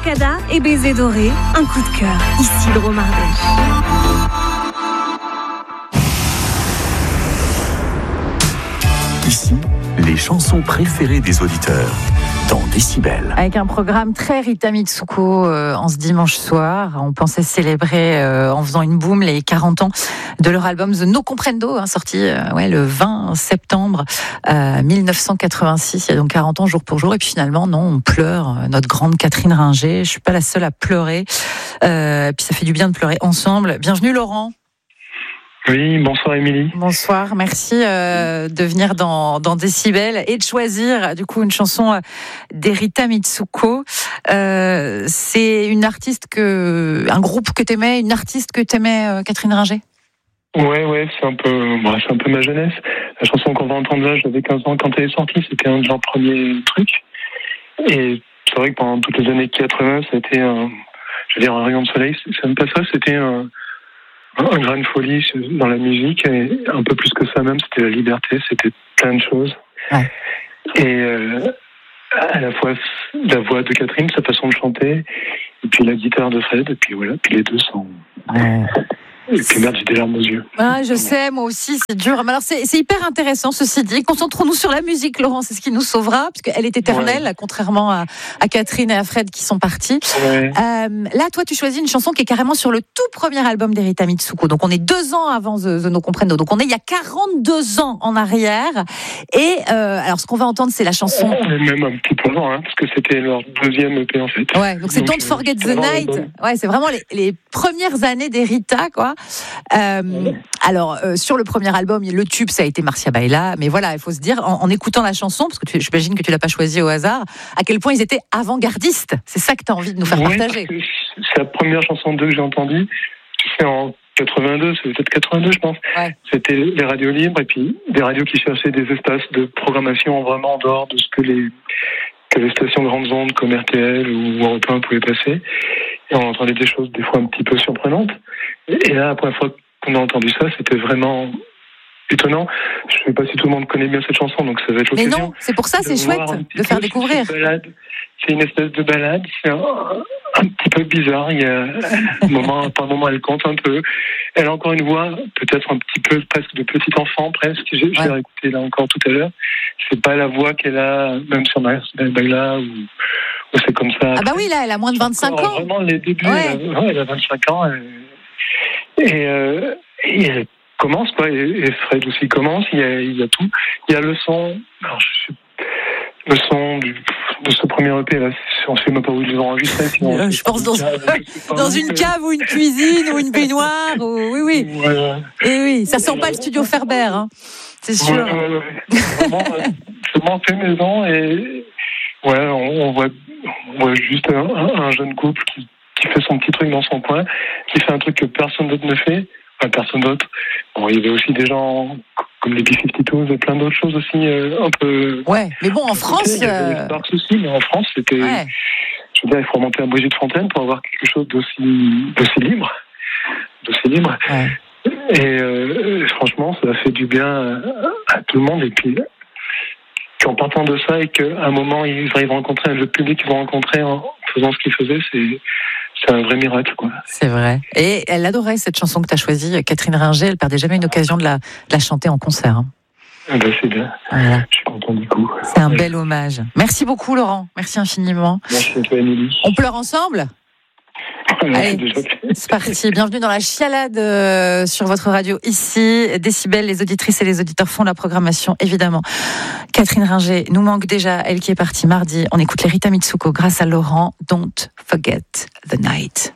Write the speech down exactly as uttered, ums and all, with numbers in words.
Lacada et Baiser doré, un coup de cœur, ici le Romardèche. Ici, les chansons préférées des auditeurs dans Décibel. Avec un programme très Rita Mitsuko euh, en ce dimanche soir. On pensait célébrer euh, en faisant une boum les quarante ans de leur album The No Comprendo, hein, sorti euh, ouais, le vingt septembre euh, dix-neuf cent quatre-vingt-six. Il y a donc quarante ans jour pour jour. Et puis finalement, non, on pleure. Notre grande Catherine Ringer. Je suis pas la seule à pleurer. Euh, puis ça fait du bien de pleurer ensemble. Bienvenue Laurent. Oui, bonsoir Émilie. Bonsoir, merci euh, de venir dans, dans Décibel et de choisir du coup une chanson d'Erita Mitsuko. Euh, c'est une artiste que, un groupe que t'aimais, une artiste que t'aimais, euh, Catherine Ringer. Ouais, ouais, c'est un peu, bon, c'est un peu ma jeunesse. La chanson qu'on va entendre là, j'avais quinze ans quand elle est sortie, c'était un de leurs premiers trucs. Et c'est vrai que pendant toutes les années quatre-vingts, c'était un, je veux dire, un rayon de soleil. C'est même pas ça, c'était un, un grain de folie dans la musique, et un peu plus que ça même, c'était la liberté, c'était plein de choses. Ouais. Et euh, à la fois la voix de Catherine, sa façon de chanter, et puis la guitare de Fred, et puis voilà, puis les deux sont... Ouais. Et puis merde, j'ai des larmes aux yeux. Ah, je sais, moi aussi, c'est dur. Mais alors, c'est, c'est hyper intéressant, ceci dit. Concentrons-nous sur la musique, Laurent, c'est ce qui nous sauvera, puisqu'elle est éternelle, ouais. Contrairement à, à Catherine et à Fred qui sont partis. Ouais. Euh, là, toi, tu choisis une chanson qui est carrément sur le tout premier album d'Erita Mitsuko. Donc, on est deux ans avant The, The No Comprendo. Donc, on est il y a quarante-deux ans en arrière. Et euh, alors, ce qu'on va entendre, c'est la chanson... Même un petit peu avant, hein, parce que c'était leur deuxième E P, en fait. Ouais, donc c'est donc, Don't Forget the Night. Ouais, c'est vraiment les, les premières années d'Erita, quoi. Euh, alors, euh, sur le premier album, le tube, ça a été Marcia Baila, mais voilà, il faut se dire, en, en écoutant la chanson, parce que tu, j'imagine que tu l'as pas choisie au hasard, à quel point ils étaient avant-gardistes. C'est ça que tu as envie de nous faire oui, partager. C'est la première chanson d'eux que j'ai entendue. Tu sais, en quatre-vingt-deux, c'est peut-être quatre-vingt-deux, je pense. Ouais. C'était les radios libres, et puis des radios qui cherchaient des espaces de programmation vraiment en dehors de ce que les, que les stations grandes ondes comme R T L ou Europe un pouvaient passer. Et on entendait des choses des fois un petit peu surprenantes. Et là, la première fois qu'on a entendu ça, c'était vraiment étonnant. Je ne sais pas si tout le monde connaît bien cette chanson, donc ça va être l'occasion. Mais non, c'est pour ça, c'est chouette de faire découvrir. C'est une espèce de balade, c'est un, un petit peu bizarre. Il y a un moment, par moment, elle compte un peu. Elle a encore une voix, peut-être un petit peu presque de petit enfant, presque. J'ai, ouais. j'ai réécouté là encore tout à l'heure. C'est pas la voix qu'elle a, même sur Marcia Baila, où, où c'est comme ça. Ah bah oui, là, elle a moins de vingt-cinq ans. Vraiment, les débuts, ouais. elle, a, ouais, elle a vingt-cinq ans. Elle, et, euh, et elle commence, quoi. Et, et Fred aussi commence. Il y a, il y a tout. Il y a le son. Alors, je sais, le son du, de ce premier E P, là, on ne sait même pas où ils les ont enregistrés. Euh, je pense dans, cave, dans une cave ou une cuisine ou une baignoire. Ou, oui, oui. Ouais. Et oui, ça sent pas le studio Ferber, hein. C'est sûr. Ouais, ouais, ouais. Vraiment, vraiment fait maison, et ouais, on, on voit, on voit juste un, un jeune couple qui, qui fait son petit truc dans son coin, qui fait un truc que personne d'autre ne fait. Enfin, personne d'autre. Bon, il y avait aussi des gens comme les B cinquante-deux et plein d'autres choses aussi, euh, un peu... Ouais, mais bon, en France... Il y avait les Sparks aussi, mais en France, c'était... Ouais. Je veux dire, il faut remonter à Brigitte Fontaine pour avoir quelque chose d'aussi, d'aussi libre. D'aussi libre. Ouais. Et euh, franchement, ça a fait du bien à, à tout le monde. Et puis, qu'en partant de ça, et qu'à un moment, ils arrivent à rencontrer, le public qu'ils vont rencontrer en faisant ce qu'ils faisaient, c'est... C'est un vrai miracle, quoi. C'est vrai. Et elle adorait cette chanson que tu as choisie, Catherine Ringer. Elle perdait jamais une occasion de la, de la chanter en concert. Hein. Ah ben c'est bien. Voilà. Je suis content du coup. C'est un bel hommage. Merci beaucoup, Laurent. Merci infiniment. Merci à toi, Émilie. On pleure ensemble ? Allez, c'est parti. Bienvenue dans la chialade euh, sur votre radio ici. Décibel, les auditrices et les auditeurs font la programmation, évidemment. Catherine Ringer nous manque déjà, elle qui est partie mardi. On écoute les Rita Mitsuko grâce à Laurent. Don't Forget the Night.